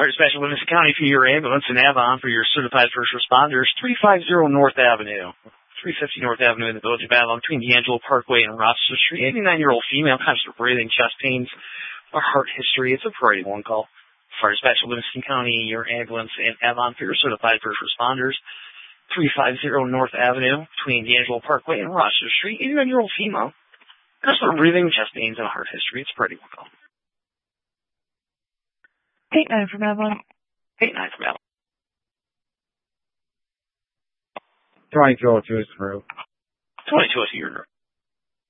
Fire Dispatch of Livingston County for your ambulance and Avon for your certified first responders. 350 North Avenue. 350 North Avenue in the Village of Avon between D'Angelo Parkway and Rochester Street. 89-year-old female, constant breathing, chest pains, or heart history. It's a priority one call. Fire Dispatch of Livingston County, your ambulance and Avon for your certified first responders. 350 North Avenue between D'Angelo Parkway and Rochester Street. 89-year-old female, constant breathing, chest pains, and heart history. It's a priority one call. 8-9 from Avon. 8-9 from Avon. 2202 is through. 2202 you're